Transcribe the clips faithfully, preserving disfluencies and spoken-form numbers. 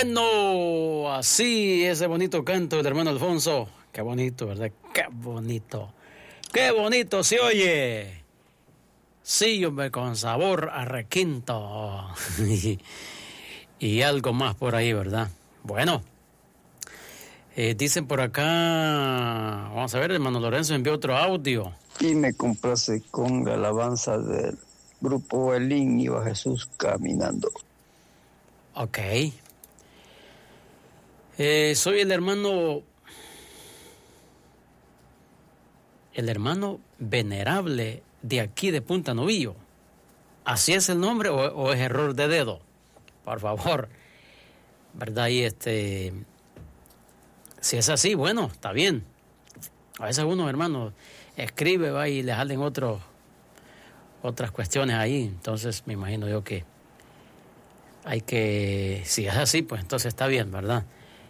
Bueno, así ese bonito canto del hermano Alfonso. Qué bonito, ¿verdad? Qué bonito. Qué bonito se oye. Sí, hombre, con sabor a requinto. y, y algo más por ahí, ¿verdad? Bueno, eh, dicen por acá, vamos a ver, hermano Lorenzo envió otro audio. Y me complace con la alabanza del grupo Elín, iba Jesús caminando. Ok. Eh, soy el hermano, el hermano venerable de aquí de Punta Novillo. ¿Así es el nombre o, o es error de dedo? Por favor, ¿verdad? Y este, si es así, bueno, está bien. A veces uno, hermano, escribe, va, y le salen otros, otras cuestiones ahí. Entonces me imagino yo que hay que, si es así, pues entonces está bien, ¿verdad?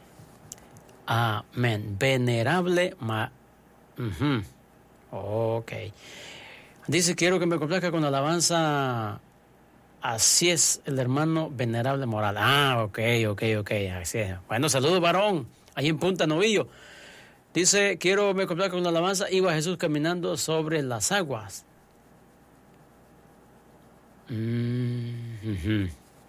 Amén. Venerable ma... Uh-huh. Ok. Dice, quiero que me complazca con la alabanza. Así es el hermano venerable moral. Ah, ok, ok, ok. Así es. Bueno, saludos, varón. Ahí en Punta Novillo. Dice, quiero que me complazca con la alabanza. Iba Jesús caminando sobre las aguas. Mm-hmm.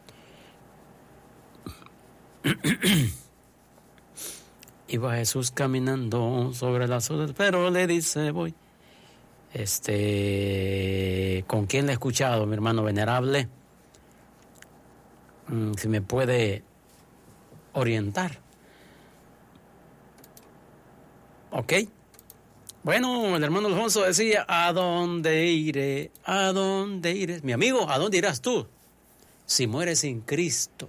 Iba Jesús caminando sobre las olas, pero le dice, voy. Este, ¿con quién le he escuchado, mi hermano venerable? Mm, si me puede orientar. Ok. Bueno, el hermano Alfonso decía, ¿a dónde iré? ¿A dónde iré? Mi amigo, ¿a dónde irás tú? Si mueres sin Cristo.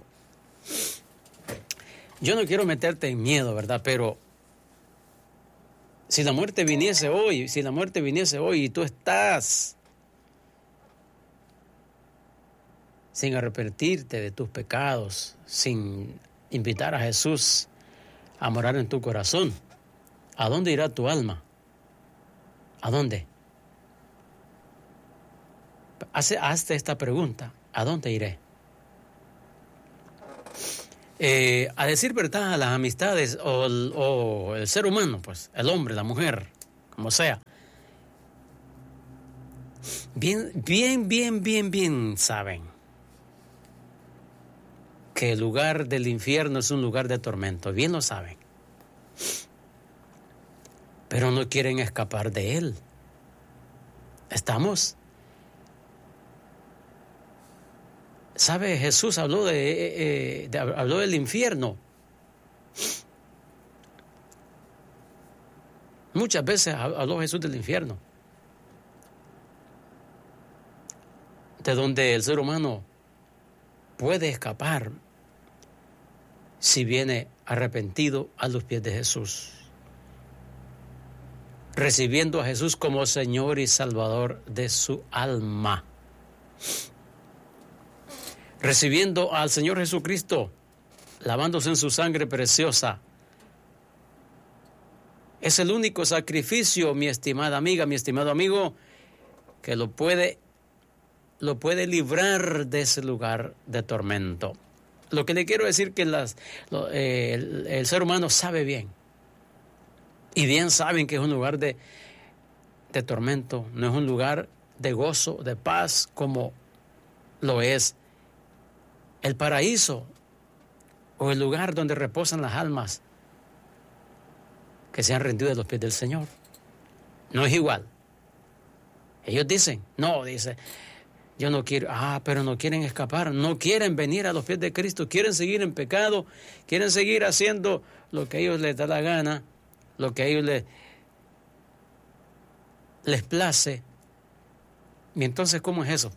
Yo no quiero meterte en miedo, ¿verdad? Pero si la muerte viniese hoy, si la muerte viniese hoy y tú estás sin arrepentirte de tus pecados, sin invitar a Jesús a morar en tu corazón, ¿a dónde irá tu alma? ¿A dónde? Hace, hazte esta pregunta, ¿a dónde iré? Eh, a decir verdad, las amistades o el, o el ser humano, pues el hombre, la mujer, como sea, bien, bien, bien, bien, bien saben que el lugar del infierno es un lugar de tormento, bien lo saben, pero no quieren escapar de él. ¿Estamos? ¿Sabe? Jesús habló de, eh, de habló del infierno. Muchas veces habló Jesús del infierno, de donde el ser humano puede escapar si viene arrepentido a los pies de Jesús, recibiendo a Jesús como Señor y Salvador de su alma. Recibiendo al Señor Jesucristo, lavándose en su sangre preciosa. Es el único sacrificio, mi estimada amiga, mi estimado amigo, que lo puede, lo puede librar de ese lugar de tormento. Lo que le quiero decir que las, lo, eh, el, el ser humano sabe bien, y bien saben que es un lugar de, de tormento, no es un lugar de gozo, de paz, como lo es el paraíso o el lugar donde reposan las almas que se han rendido a los pies del Señor. No es igual. Ellos dicen, no, dice, yo no quiero, ah, pero no quieren escapar, no quieren venir a los pies de Cristo, quieren seguir en pecado, quieren seguir haciendo lo que a ellos les da la gana, lo que a ellos les, les place. Y entonces, ¿cómo es eso?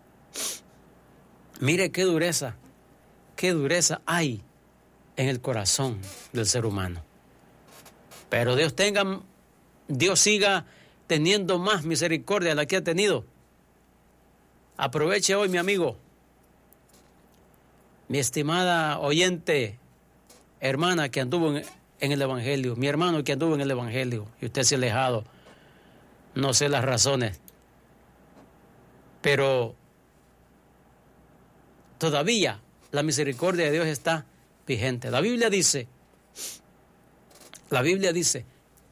Mire qué dureza, qué dureza hay en el corazón del ser humano. Pero Dios tenga, Dios siga teniendo más misericordia de la que ha tenido. Aproveche hoy, mi amigo, mi estimada oyente, hermana que anduvo en, en el Evangelio, mi hermano que anduvo en el Evangelio, y usted se ha alejado, no sé las razones, pero todavía la misericordia de Dios está vigente. La Biblia dice, la Biblia dice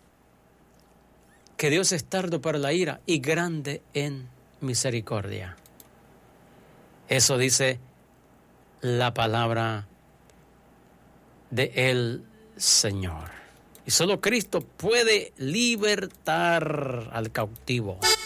que Dios es tardo para la ira y grande en misericordia. Eso dice la palabra del Señor. Y solo Cristo puede libertar al cautivo.